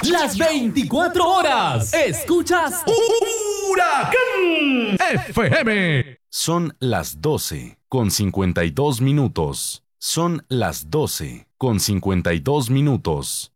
Las 24 horas. Escuchas Huracán FM. Son las 12:52 minutos. Son las 12:52 minutos.